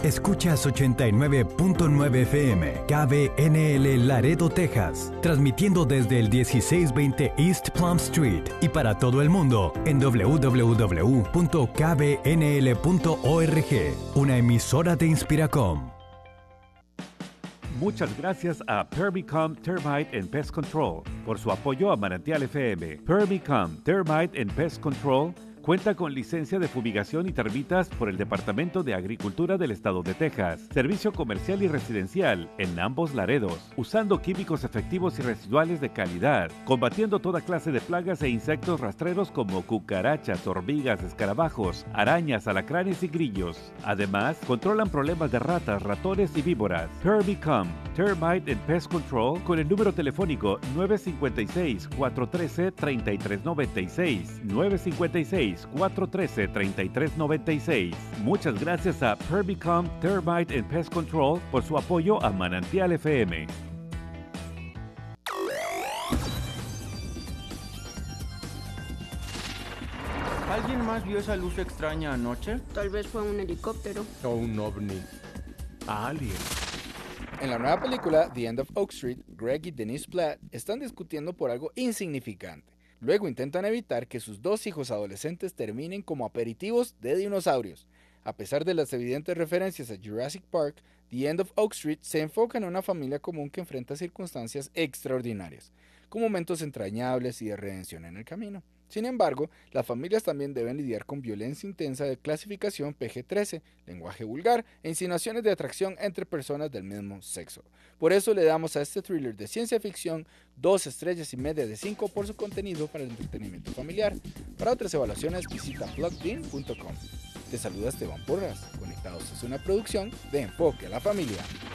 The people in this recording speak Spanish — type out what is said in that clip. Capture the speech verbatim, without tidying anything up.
Escuchas ochenta y nueve punto nueve F M, K B N L Laredo, Texas, transmitiendo desde el dieciséis veinte East Plum Street y para todo el mundo en doble u doble u doble u punto k b n l punto org, una emisora de Inspiracom. Muchas gracias a Permicom Termite and Pest Control por su apoyo a Manantial F M. Permicom Termite and Pest Control cuenta con licencia de fumigación y termitas por el Departamento de Agricultura del Estado de Texas. Servicio comercial y residencial en ambos Laredos, usando químicos efectivos y residuales de calidad, combatiendo toda clase de plagas e insectos rastreros como cucarachas, hormigas, escarabajos, arañas, alacranes y grillos. Además, controlan problemas de ratas, ratones y víboras. Permicom Termite and Pest Control con el número telefónico nueve cinco seis, cuatro uno tres, tres tres nueve seis, nueve cinco seis, cuatro uno tres, tres tres nueve seis. Muchas gracias a Permicom Termite and Pest Control por su apoyo a Manantial F M. ¿Alguien más vio esa luz extraña anoche? Tal vez fue un helicóptero. O un ovni. Alien. En la nueva película The End of Oak Street, Greg y Denise Platt están discutiendo por algo insignificante. Luego intentan evitar que sus dos hijos adolescentes terminen como aperitivos de dinosaurios. A pesar de las evidentes referencias a Jurassic Park, The End of Oak Street se enfoca en una familia común que enfrenta circunstancias extraordinarias, con momentos entrañables y de redención en el camino. Sin embargo, las familias también deben lidiar con violencia intensa de clasificación P G trece, lenguaje vulgar e insinuaciones de atracción entre personas del mismo sexo. Por eso le damos a este thriller de ciencia ficción dos estrellas y media de cinco por su contenido para el entretenimiento familiar. Para otras evaluaciones visita plugged in punto com. Te saluda Esteban Porras. Conectados es una producción de Enfoque a la Familia.